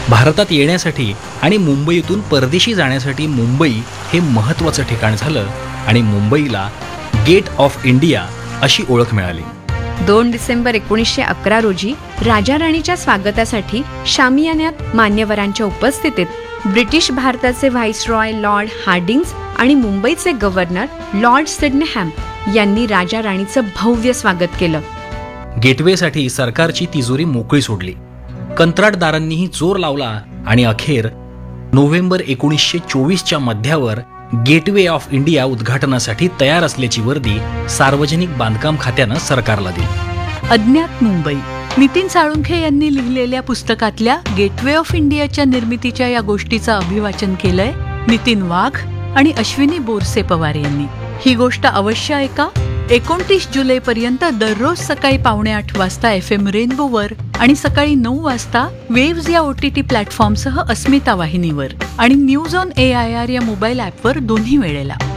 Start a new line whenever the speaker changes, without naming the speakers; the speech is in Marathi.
भारतात येण्यासाठी आणि मुंबईतून परदेशी जाण्यासाठी मुंबई हे महत्त्वाचं ठिकाण झालं आणि मुंबईला गेट ऑफ इंडिया अशी ओळख मिळाली.
2 डिसेंबर 1911 रोजी राजा राणीच्या स्वागतासाठी शामियान्यात मान्यवरांच्या उपस्थितीत ब्रिटिश भारताचे व्हाईसरॉय लॉर्ड हार्डिंग्ज आणि मुंबईचे गव्हर्नर लॉर्ड सिडनेहॅम यांनी राजा राणीचं भव्य स्वागत केलं.
गेटवेसाठी सरकारची तिजोरी मोकळी सोडली. कंत्राटदारांनीही जोर लावला आणि अखेर नोव्हेंबर 1924च्या मध्यावर गेटवे ऑफ इंडिया उद्घाटनासाठी तयार असल्याची वर्दी सार्वजनिक बांधकाम खात्यानं सरकारला दिली.
अज्ञात मुंबई नितीन साळुंखे यांनी लिहिलेल्या पुस्तकातल्या गेटवे ऑफ इंडियाच्या निर्मितीच्या या गोष्टीचं अभिवाचन केलंय नितीन वाघ आणि अश्विनी बोरसे पवार यांनी. ही गोष्ट अवश्य ऐका. 29 जुलैपर्यंत दररोज सकाळी 7:45 वाजता FM रेनबोवर आणि सकाळी 9 वाजता वेव्ज या OTT प्लॅटफॉर्मसह अस्मिता वाहिनीवर आणि न्यूज ऑन AIR या मोबाईल ॲपवर दोन्ही वेळेला.